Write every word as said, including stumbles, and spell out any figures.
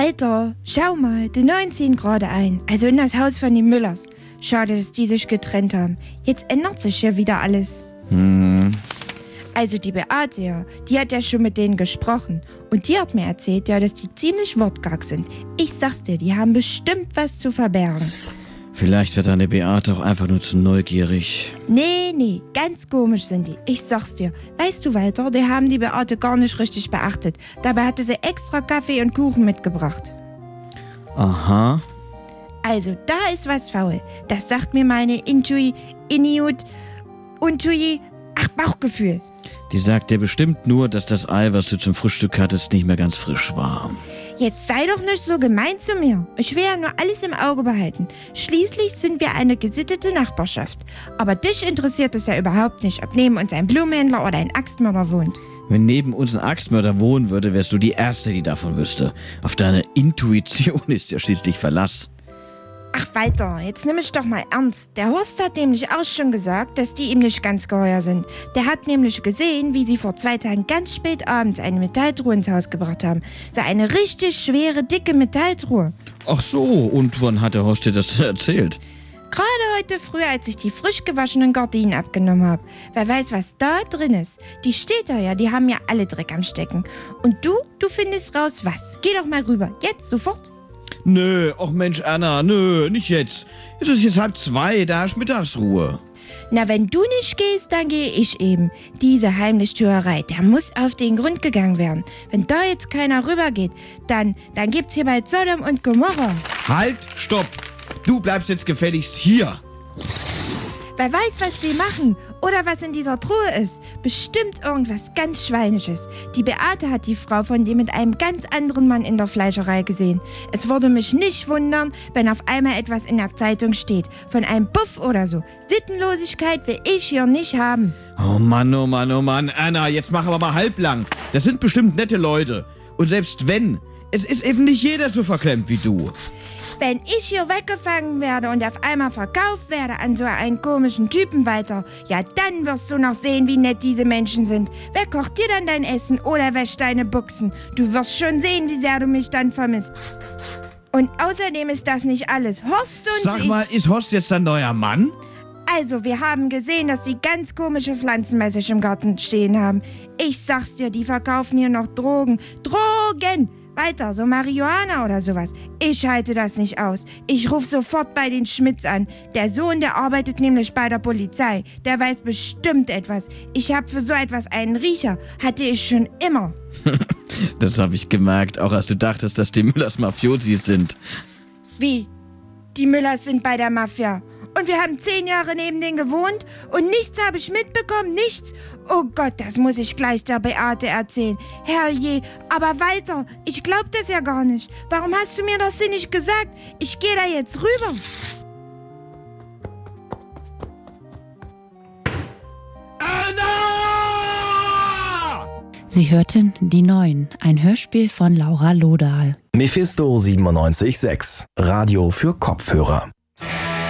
Walter, schau mal, der Neun ziehen gerade ein, also in das Haus von den Müllers. Schade, dass die sich getrennt haben. Jetzt ändert sich ja wieder alles. Hm. Also die Beate, ja, die hat ja schon mit denen gesprochen. Und die hat mir erzählt, ja, dass die ziemlich wortkarg sind. Ich sag's dir, die haben bestimmt was zu verbergen. Vielleicht wird deine Beate auch einfach nur zu neugierig. Nee, nee, ganz komisch sind die. Ich sag's dir. Weißt du, Walter, die haben die Beate gar nicht richtig beachtet. Dabei hatte sie extra Kaffee und Kuchen mitgebracht. Aha. Also, da ist was faul. Das sagt mir meine Intui, Iniut, Untui, ach, Bauchgefühl. Die sagt dir bestimmt nur, dass das Ei, was du zum Frühstück hattest, nicht mehr ganz frisch war. Jetzt sei doch nicht so gemein zu mir. Ich will ja nur alles im Auge behalten. Schließlich sind wir eine gesittete Nachbarschaft. Aber dich interessiert es ja überhaupt nicht, ob neben uns ein Blumenhändler oder ein Axtmörder wohnt. Wenn neben uns ein Axtmörder wohnen würde, wärst du die Erste, die davon wüsste. Auf deine Intuition ist ja schließlich Verlass. Ach Walter, jetzt nimm mich doch mal ernst. Der Horst hat nämlich auch schon gesagt, dass die ihm nicht ganz geheuer sind. Der hat nämlich gesehen, wie sie vor zwei Tagen ganz spät abends eine Metalltruhe ins Haus gebracht haben. So eine richtig schwere, dicke Metalltruhe. Ach so, und wann hat der Horst dir das erzählt? Gerade heute früh, als ich die frisch gewaschenen Gardinen abgenommen habe. Wer weiß, was da drin ist. Die steht da ja, die haben ja alle Dreck am Stecken. Und du, du findest raus was. Geh doch mal rüber, jetzt, sofort. Nö, ach Mensch, Anna, nö, nicht jetzt. Es ist jetzt halb zwei, da ist Mittagsruhe. Na, wenn du nicht gehst, dann gehe ich eben. Diese Heimlichtuerei, der muss auf den Grund gegangen werden. Wenn da jetzt keiner rübergeht, dann, dann gibt's hier bald Sodom und Gomorra. Halt, stopp. Du bleibst jetzt gefälligst hier. Wer weiß, was die machen oder was in dieser Truhe ist. Bestimmt irgendwas ganz Schweinisches. Die Beate hat die Frau von dem mit einem ganz anderen Mann in der Fleischerei gesehen. Es würde mich nicht wundern, wenn auf einmal etwas in der Zeitung steht. Von einem Puff oder so. Sittenlosigkeit will ich hier nicht haben. Oh Mann, oh Mann, oh Mann. Anna, jetzt mach aber mal halblang. Das sind bestimmt nette Leute. Und selbst wenn, es ist eben nicht jeder so verklemmt wie du. Wenn ich hier weggefangen werde und auf einmal verkauft werde an so einen komischen Typen weiter, ja, dann wirst du noch sehen, wie nett diese Menschen sind. Wer kocht dir dann dein Essen oder wäscht deine Buchsen? Du wirst schon sehen, wie sehr du mich dann vermisst. Und außerdem ist das nicht alles. Horst und Sag ich... mal, ist Horst jetzt dein neuer Mann? Also, wir haben gesehen, dass sie ganz komische Pflanzen bei sich im Garten stehen haben. Ich sag's dir, die verkaufen hier noch Drogen. Drogen! Weiter, so Marihuana oder sowas. Ich halte das nicht aus. Ich rufe sofort bei den Schmitz an. Der Sohn, der arbeitet nämlich bei der Polizei. Der weiß bestimmt etwas. Ich habe für so etwas einen Riecher. Hatte ich schon immer. Das habe ich gemerkt, auch als du dachtest, dass die Müllers Mafiosis sind. Wie? Die Müllers sind bei der Mafia. Und wir haben zehn Jahre neben denen gewohnt und nichts habe ich mitbekommen, nichts. Oh Gott, das muss ich gleich der Beate erzählen. Herrje, aber weiter, ich glaub das ja gar nicht. Warum hast du mir das denn nicht gesagt? Ich gehe da jetzt rüber. Anna! Sie hörten Die Neuen, ein Hörspiel von Laura Lodahl. Mephisto siebenundneunzig Komma sechs, Radio für Kopfhörer.